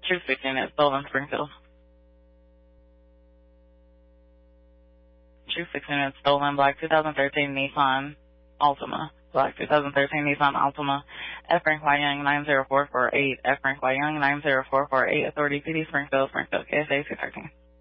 True 16 at Stolen Springfield. True 16 at Stolen Black 2013 Nissan Altima. Black 2013 Nissan Altima. F. Frank Y. Young 90448. F. Frank Y. Young 90448. Authority PD Springfield, Springfield, KSA 213.